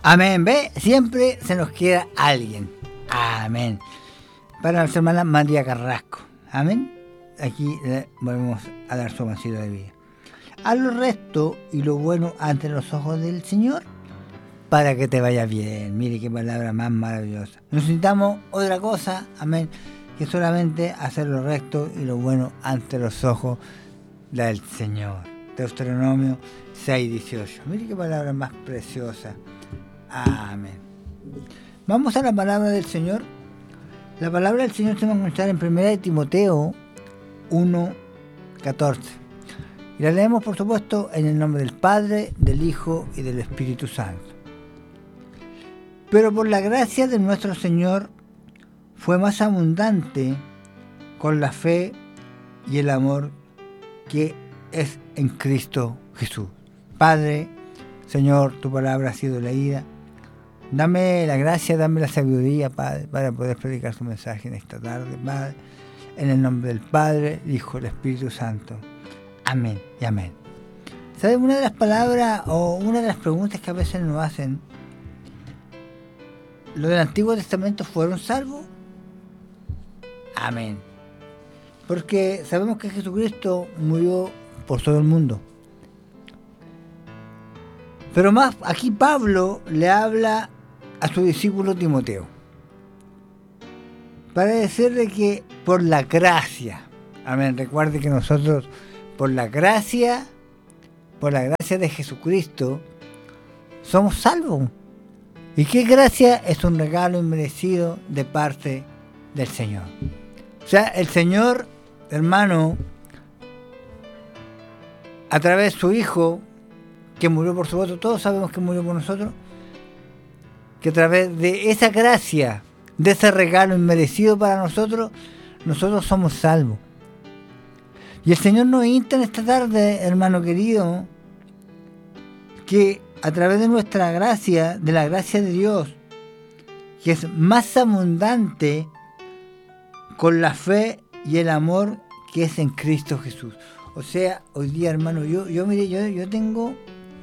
Amén. ¿Ve? Siempre se nos queda alguien. Amén. Para nuestra hermana María Carrasco. Amén. Aquí le volvemos a dar su vasito de vida. Haz lo recto y lo bueno ante los ojos del Señor para que te vaya bien. Mire qué palabra más maravillosa. Necesitamos otra cosa, amén, que solamente hacer lo recto y lo bueno ante los ojos del Señor. Deuteronomio 6:18. Mire qué palabra más preciosa. Amén. Vamos a la palabra del Señor. La palabra del Señor se va a encontrar en 1 Timoteo 1:14. Y la leemos, por supuesto, en el nombre del Padre, del Hijo y del Espíritu Santo. Pero por la gracia de nuestro Señor fue más abundante con la fe y el amor que es en Cristo Jesús. Padre, Señor, tu palabra ha sido leída. Dame la gracia, dame la sabiduría, Padre, para poder predicar tu mensaje en esta tarde, Padre. En el nombre del Padre, el Hijo y el Espíritu Santo. Amén y amén. ¿Sabes? Una de las palabras o una de las preguntas que a veces nos hacen: ¿los del Antiguo Testamento fueron salvos? Amén. Porque sabemos que Jesucristo murió por todo el mundo. Pero más, aquí Pablo le habla a su discípulo Timoteo para decirle que por la gracia, amén, recuerde que nosotros por la gracia de Jesucristo somos salvos. ¿Y qué gracia? Es un regalo inmerecido de parte del Señor. O sea, el Señor, hermano, a través de su Hijo, que murió por su voto, todos sabemos que murió por nosotros, que a través de esa gracia, de ese regalo inmerecido para nosotros, nosotros somos salvos. Y el Señor nos insta en esta tarde, hermano querido, que a través de nuestra gracia, de la gracia de Dios, que es más abundante con la fe y el amor que es en Cristo Jesús. O sea, hoy día, hermano, yo tengo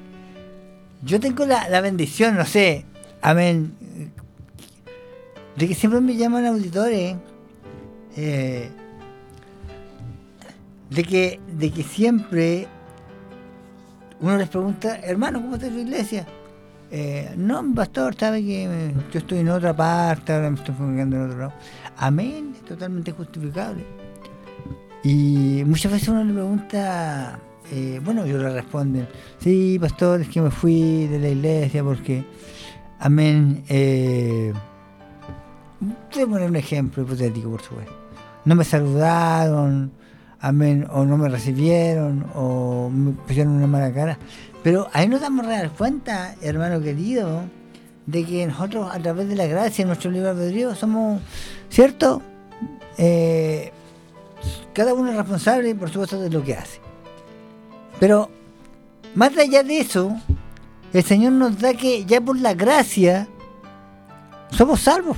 la bendición, no sé, amén, de que siempre me llaman auditores, de que siempre uno les pregunta: hermano, ¿cómo está tu iglesia? No, pastor, sabe que yo estoy en otra parte, ahora me estoy congregando en otro lado. Amén, es totalmente justificable. Y muchas veces uno le pregunta, ellos le responden: sí, pastor, es que me fui de la iglesia porque, amén, voy a poner un ejemplo hipotético, por supuesto. No me saludaron, amén, o no me recibieron, o me pusieron una mala cara. Pero ahí nos damos real cuenta, hermano querido, de que nosotros, a través de la gracia, nuestro libre albedrío, somos, ¿cierto? Cada uno es responsable, por supuesto, de lo que hace. Pero, más allá de eso, el Señor nos da que ya por la gracia somos salvos.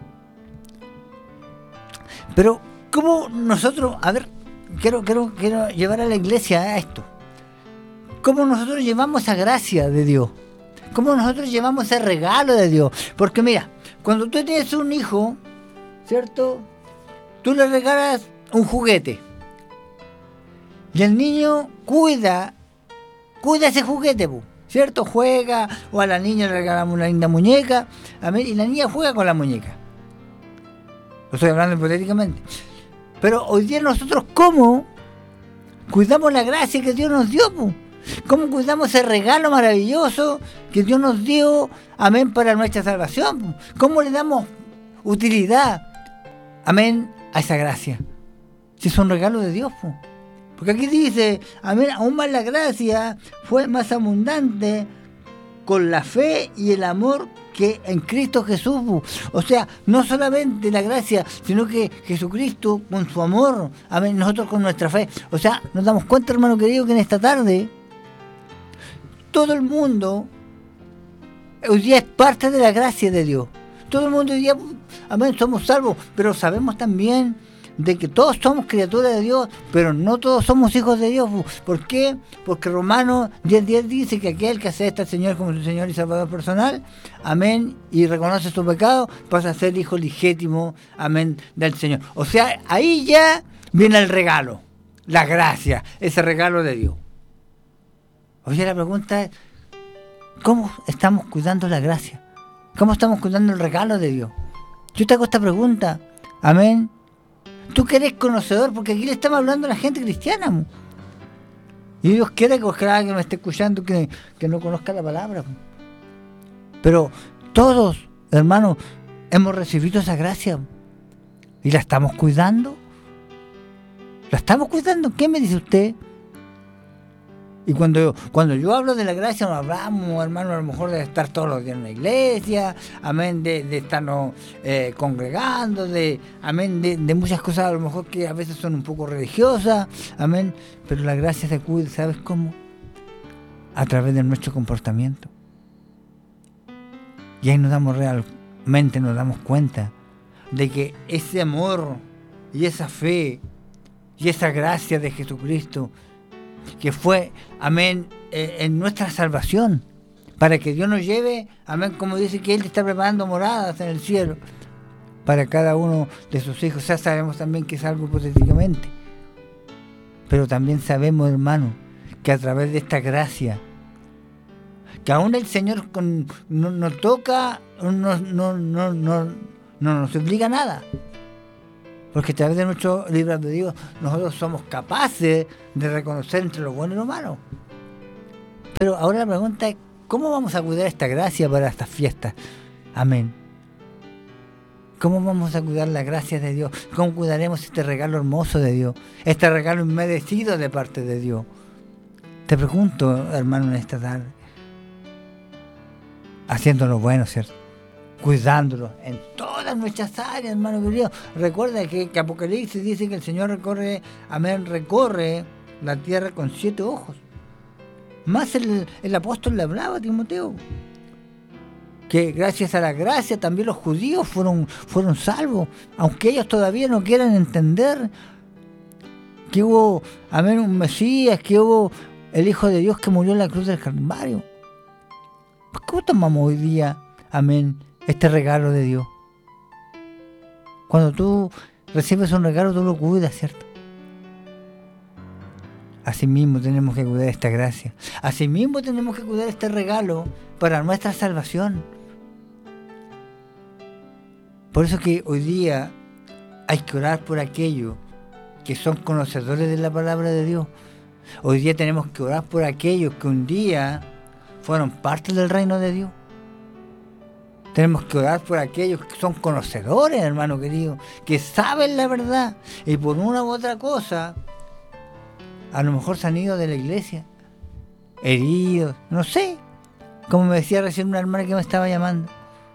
Pero, ¿cómo nosotros, a ver, quiero llevar a la iglesia a esto? ¿Cómo nosotros llevamos esa gracia de Dios? ¿Cómo nosotros llevamos ese regalo de Dios? Porque mira, cuando tú tienes un hijo, ¿cierto? Tú le regalas un juguete. Y el niño cuida ese juguete, ¿cierto? Juega, o a la niña le regalamos una linda muñeca, y la niña juega con la muñeca. Lo estoy hablando hipotéticamente. Pero hoy día nosotros, ¿cómo cuidamos la gracia que Dios nos dio? ¿Cómo cuidamos ese regalo maravilloso que Dios nos dio, amén, para nuestra salvación? ¿Cómo le damos utilidad, amén, a esa gracia? Si es un regalo de Dios, porque aquí dice, amén, aún más la gracia fue más abundante con la fe y el amor que en Cristo Jesús. O sea, no solamente la gracia, sino que Jesucristo con su amor, amén, nosotros con nuestra fe. O sea, nos damos cuenta, hermano querido, que en esta tarde todo el mundo hoy día es parte de la gracia de Dios. Todo el mundo hoy día, amén, somos salvos, pero sabemos también de que todos somos criaturas de Dios, pero no todos somos hijos de Dios. ¿Por qué? Porque Romanos 10:10 dice que aquel que acepta al Señor como su Señor y Salvador personal, amén, y reconoce su pecado, pasa a ser hijo legítimo, amén, del Señor. O sea, ahí ya viene el regalo, la gracia, ese regalo de Dios. Oye, la pregunta es, ¿cómo estamos cuidando la gracia? ¿Cómo estamos cuidando el regalo de Dios? Yo te hago esta pregunta, amén. Tú que eres conocedor, porque aquí le estamos hablando a la gente cristiana. Y Dios quiere que ojalá que me esté escuchando que no conozca la palabra. Pero todos, hermanos, hemos recibido esa gracia. ¿Y la estamos cuidando? ¿La estamos cuidando? ¿Qué me dice usted? Y cuando yo hablo de la gracia, no hablamos, hermano, a lo mejor de estar todos los días en la iglesia, amén, de estarnos congregando, amén, de muchas cosas a lo mejor que a veces son un poco religiosas, amén, pero la gracia se cuida, ¿sabes cómo? A través de nuestro comportamiento. Y ahí nos damos cuenta de que ese amor y esa fe y esa gracia de Jesucristo, que fue, amén, en nuestra salvación, para que Dios nos lleve, amén, como dice que Él está preparando moradas en el cielo para cada uno de sus hijos. Ya sabemos también que es algo hipotéticamente, pero también sabemos, hermano, que a través de esta gracia, que aún el Señor no nos toca, no nos obliga a nada. Porque a través de nuestro libre albedrío nosotros somos capaces de reconocer entre lo bueno y lo malo. Pero ahora la pregunta es, ¿cómo vamos a cuidar esta gracia para estas fiestas? Amén. ¿Cómo vamos a cuidar la gracia de Dios? ¿Cómo cuidaremos este regalo hermoso de Dios? Este regalo inmerecido de parte de Dios. Te pregunto, hermano, en esta tarde. Haciendo lo bueno, ¿cierto? Cuidándolo en todas nuestras áreas, hermano querido. Recuerda que Apocalipsis dice que el Señor recorre la tierra con 7 ojos. Más el apóstol le hablaba a Timoteo, que gracias a la gracia también los judíos fueron salvos, aunque ellos todavía no quieran entender que hubo, amén, un Mesías, que hubo el Hijo de Dios que murió en la cruz del Calvario. ¿Cómo tomamos hoy día, amén, este regalo de Dios? Cuando tú recibes un regalo, tú lo cuidas, ¿cierto? Asimismo tenemos que cuidar esta gracia. Asimismo tenemos que cuidar este regalo para nuestra salvación. Por eso que hoy día hay que orar por aquellos que son conocedores de la palabra de Dios. Hoy día tenemos que orar por aquellos que un día fueron parte del reino de Dios. Tenemos que orar por aquellos que son conocedores, hermano querido, que saben la verdad y por una u otra cosa a lo mejor se han ido de la iglesia, heridos, no sé, como me decía recién una hermana que me estaba llamando.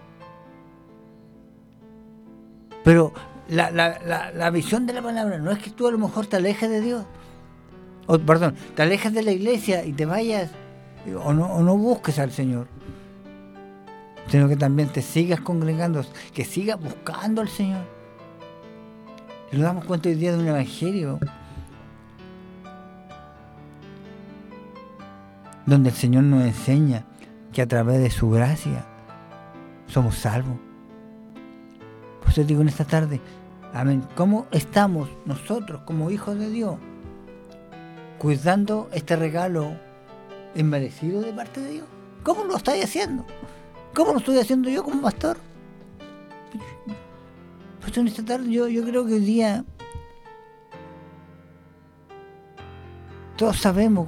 Pero la visión de la palabra no es que tú a lo mejor te alejes de Dios, te alejes de la iglesia y te vayas o no busques al Señor, sino que también te sigas congregando, que sigas buscando al Señor. Y nos damos cuenta hoy día de un evangelio donde el Señor nos enseña que a través de su gracia somos salvos. Por eso digo en esta tarde, amén, ¿cómo estamos nosotros como hijos de Dios cuidando este regalo inmerecido de parte de Dios? ¿Cómo lo estáis haciendo? ¿Cómo lo estoy haciendo yo como pastor? Pues en esta tarde yo creo que hoy día todos sabemos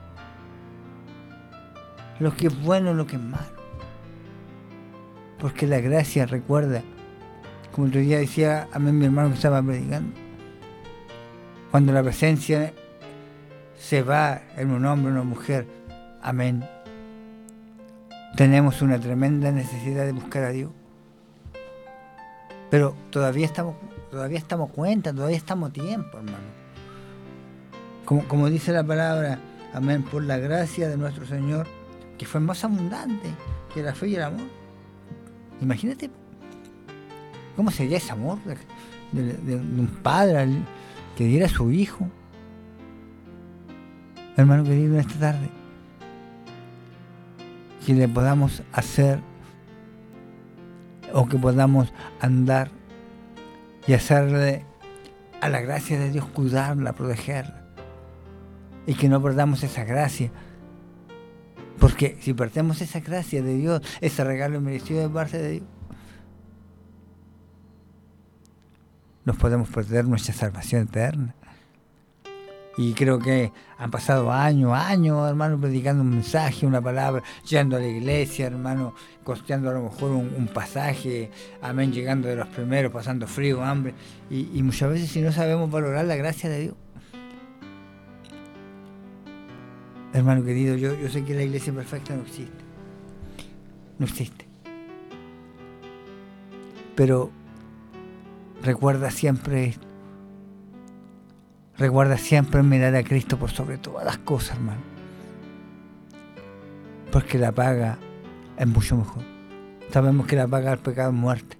lo que es bueno y lo que es malo. Porque la gracia, recuerda, como el otro día decía a mí mi hermano que estaba predicando, cuando la presencia se va en un hombre o una mujer, amén, tenemos una tremenda necesidad de buscar a Dios. Pero todavía estamos a tiempo, hermano. Como dice la palabra, amén, por la gracia de nuestro Señor, que fue más abundante que la fe y el amor. Imagínate cómo sería ese amor de un padre que diera a su hijo. Hermano querido, en esta tarde, que le podamos hacer, o que podamos andar y hacerle a la gracia de Dios, cuidarla, protegerla, y que no perdamos esa gracia, porque si perdemos esa gracia de Dios, ese regalo merecido de parte de Dios, nos podemos perder nuestra salvación eterna. Y creo que han pasado años, hermano, predicando un mensaje, una palabra, yendo a la iglesia, hermano, costeando a lo mejor un pasaje, amén, llegando de los primeros, pasando frío, hambre, y muchas veces si no sabemos valorar la gracia de Dios. Hermano querido, yo sé que la iglesia perfecta no existe. No existe. Pero recuerda siempre esto. Recuerda siempre mirar a Cristo por sobre todas las cosas, hermano. Porque la paga es mucho mejor. Sabemos que la paga del pecado es muerte.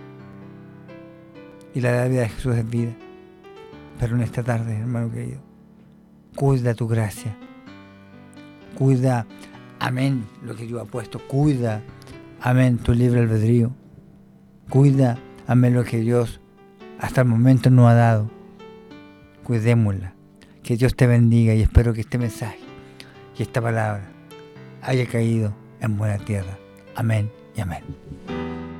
Y la dádiva de Jesús es vida. Pero en esta tarde, hermano querido, cuida tu gracia. Cuida, amén, lo que Dios ha puesto. Cuida, amén, tu libre albedrío. Cuida, amén, lo que Dios hasta el momento nos ha dado. Cuidémosla. Que Dios te bendiga, y espero que este mensaje y esta palabra haya caído en buena tierra. Amén y amén.